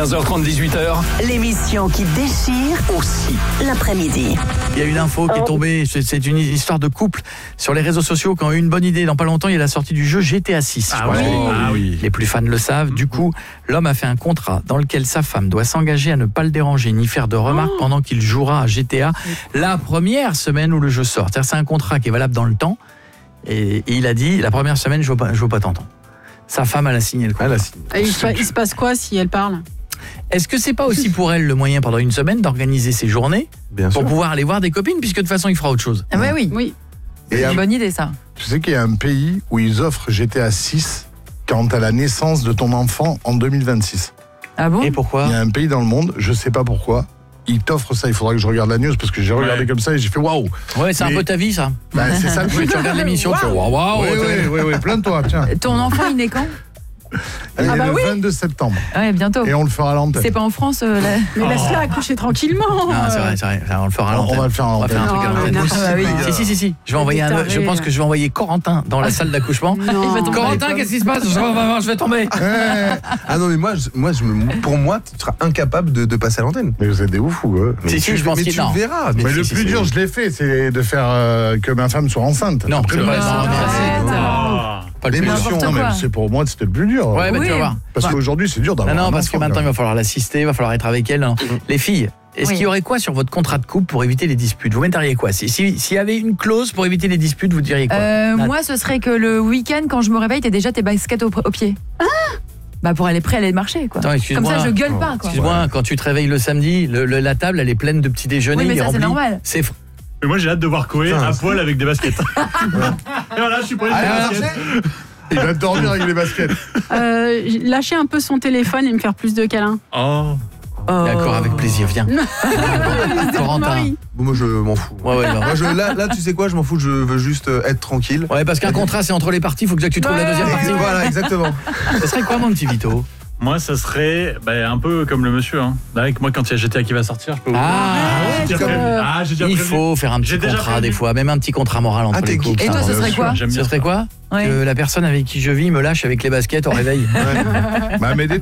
15h30, 18h. L'émission qui déchire aussi l'après-midi. Il y a une info qui est tombée, c'est une histoire de couple sur les réseaux sociaux qui ont eu une bonne idée. Dans pas longtemps, il y a la sortie du jeu GTA 6. Oui. Les plus fans le savent. Du coup, l'homme a fait un contrat dans lequel sa femme doit s'engager à ne pas le déranger ni faire de remarques pendant qu'il jouera à GTA la première semaine où le jeu sort. C'est-à-dire, c'est un contrat qui est valable dans le temps. Et il a dit, la première semaine, je veux pas t'entendre. Sa femme, elle a signé le contrat. Et il se passe quoi si elle parle ? Est-ce que c'est pas aussi pour elle le moyen pendant une semaine d'organiser ses journées pour pouvoir aller voir des copines, puisque de toute façon il fera autre chose? Ah oui. C'est une bonne idée ça. Tu sais qu'il y a un pays où ils offrent GTA 6 quant à la naissance de ton enfant en 2026. Ah bon? Et pourquoi? Il y a un pays dans le monde, je sais pas pourquoi, ils t'offrent ça. Il faudra que je regarde la news parce que j'ai regardé comme ça et j'ai fait waouh. Ouais, c'est un peu ta vie ça. Bah, c'est ça le truc. Tu regardes l'émission, tu fais waouh. Oui, plains-toi, tiens. Ton enfant il naît quand? Elle est le 22 septembre. Ouais, bientôt. Et on le fera à l'antenne. C'est pas en France Mais laisse-la accoucher tranquillement. Non, c'est vrai, on le fera à l'antenne. On va le faire à l'antenne. On va faire un truc à l'antenne. oui. Si. Je pense que je vais envoyer Corentin dans la salle d'accouchement. Corentin, qu'est-ce qui se passe? Je vais tomber. Ah non, mais pour moi, tu seras incapable de passer à l'antenne. Mais vous êtes des oufs, quoi. Si, je pense qu'il tu le verras. Mais le plus dur, je l'ai fait, c'est de faire que ma femme soit enceinte. Non, après, c'est pas Arrête. pas le plus dur. l'émotion. Non, mais c'est pour moi, c'était le plus dur. Ouais, bah tu vas voir. Parce qu'aujourd'hui, c'est dur d'avoir. Non, parce que maintenant, il va falloir l'assister, il va falloir être avec elle. Les filles, est-ce qu'il y aurait quoi sur votre contrat de couple pour éviter les disputes? Vous metteriez quoi? S'il y avait une clause pour éviter les disputes, vous diriez quoi? Moi, ce serait que le week-end, quand je me réveille, t'aies déjà tes baskets au pied. Bah pour aller prêt à aller marcher quoi. Attends, comme ça je gueule pas quoi. Excuse-moi, quand tu te réveilles le samedi, la table elle est pleine de petits déjeuners. Oui mais ça c'est normal. Mais moi j'ai hâte de voir Koé à poil avec des baskets. Et voilà, je suis prêt avec des baskets. Il va dormir avec les baskets. Lâcher un peu son téléphone et me faire plus de câlins. D'accord, avec plaisir, viens. Corentin. Bon, moi je m'en fous. Ouais, moi, là tu sais quoi, je m'en fous, je veux juste être tranquille. Ouais, parce qu'un contrat c'est entre les parties, il faut que tu trouves la deuxième partie. Voilà, exactement. Ça serait quoi mon petit Vito? Moi, ça serait un peu comme le monsieur. Avec moi, quand il y a GTA qui va sortir, je peux vous dire. Il faut faire un petit contrat des fois, même un petit contrat moral entre les couples. Et toi, ce serait quoi? Ce serait quoi? Que la personne avec qui je vis me lâche avec les baskets au réveil. Bah, mais